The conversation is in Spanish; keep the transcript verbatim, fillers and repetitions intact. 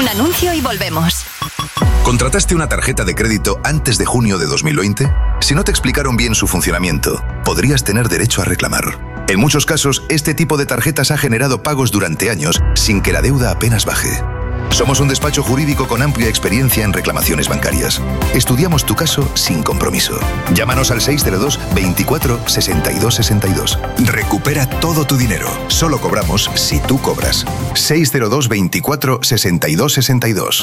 Un anuncio y volvemos. ¿Contrataste una tarjeta de crédito antes de junio de dos mil veinte? Si no te explicaron bien su funcionamiento, podrías tener derecho a reclamar. En muchos casos, este tipo de tarjetas ha generado pagos durante años sin que la deuda apenas baje. Somos un despacho jurídico con amplia experiencia en reclamaciones bancarias. Estudiamos tu caso sin compromiso. Llámanos al seis cero dos, veinticuatro, sesenta y dos sesenta y dos. Recupera todo tu dinero. Solo cobramos si tú cobras. seis cero dos, veinticuatro, sesenta y dos sesenta y dos.